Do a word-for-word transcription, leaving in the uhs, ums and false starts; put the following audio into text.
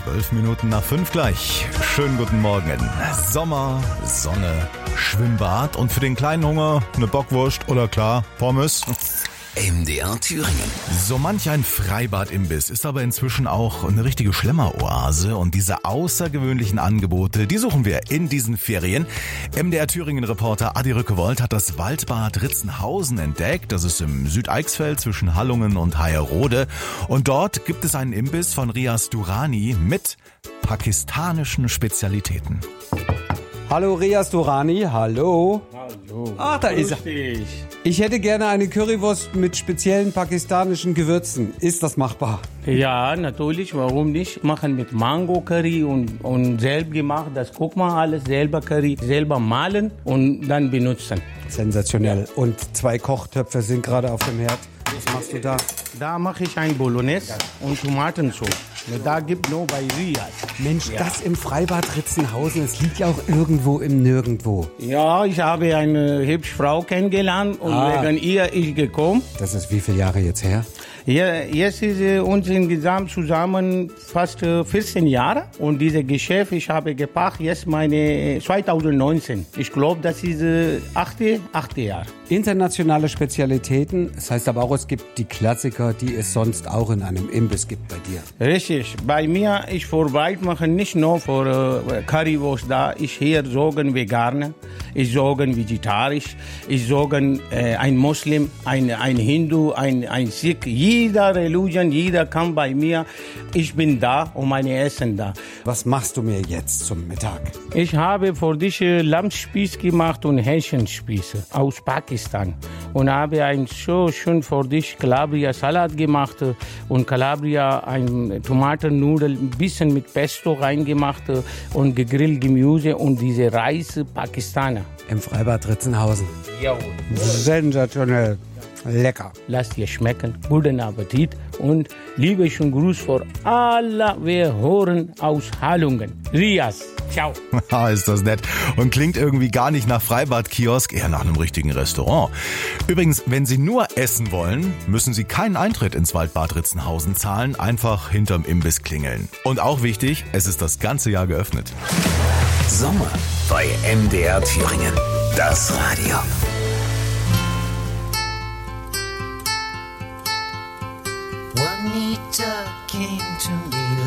Zwölf Minuten nach fünf gleich. Schönen guten Morgen. Sommer, Sonne, Schwimmbad und für den kleinen Hunger eine Bockwurst oder klar, Pommes. M D R Thüringen. So manch ein Freibad-Imbiss ist aber inzwischen auch eine richtige Schlemmeroase und diese außergewöhnlichen Angebote, die suchen wir in diesen Ferien. M D R Thüringen-Reporter Adi Rückewold hat das Waldbad Ritzenhausen entdeckt. Das ist im Südeichsfeld zwischen Hallungen und Hayerode. Und dort gibt es einen Imbiss von Riaz Durrani mit pakistanischen Spezialitäten. Hallo Riaz Durrani, hallo. Hallo. Ach, da ist er. Ich hätte gerne eine Currywurst mit speziellen pakistanischen Gewürzen. Ist das machbar? Ja, natürlich, warum nicht? Machen mit Mango Curry und, und selbst gemacht, das guck mal alles, selber Curry, selber mahlen und dann benutzen. Sensationell. Und zwei Kochtöpfe sind gerade auf dem Herd. Was machst du da? Da mache ich ein Bolognese und Tomatensauce. Da gibt nur bei Riaz. Mensch, ja. Das im Freibad Ritzenhausen, es liegt ja auch irgendwo im Nirgendwo. Ja, ich habe eine hübsche Frau kennengelernt und ah. wegen ihr ich gekommen. Das ist wie viele Jahre jetzt her? Ja, jetzt ist äh, uns insgesamt zusammen fast äh, vierzehn Jahre. Und dieses Geschäft, ich habe gepackt, jetzt meine zwanzig neunzehn. Ich glaube, das ist äh, achte, achte Jahr. Internationale Spezialitäten, das heißt aber auch, es gibt die Klassiker, die es sonst auch in einem Imbiss gibt bei dir. Richtig. Bei mir, ich vorbereitet mache nicht nur für äh, Currywurst da. Ich hier sagen Veganer, ich sagen vegetarisch, ich sagen äh, ein Muslim, ein, ein Hindu, ein, ein Sikh. Jeder Religion, jeder kann bei mir. Ich bin da und meine Essen da. Was machst du mir jetzt zum Mittag? Ich habe für dich Lammspieß gemacht und Hähnchenspieße aus Pakistan. Und habe ein so schön für dich Calabria-Salat gemacht und Calabria ein Tomatennudel, ein bisschen mit Pesto reingemacht und gegrillt Gemüse und diese Reis Pakistaner. Im Freibad Ritzenhausen. Jawohl. Sensationell. Lecker. Lass dir schmecken. Guten Appetit und liebe schönen Gruß für alle, wir hören aus Hallungen. Riaz. Ciao. Ist das nett. Und klingt irgendwie gar nicht nach Freibadkiosk, eher nach einem richtigen Restaurant. Übrigens, wenn Sie nur essen wollen, müssen Sie keinen Eintritt ins Waldbad Ritzenhausen zahlen, einfach hinterm Imbiss klingeln. Und auch wichtig, es ist das ganze Jahr geöffnet. Sommer bei M D R Thüringen. Das Radio. Juanita came to me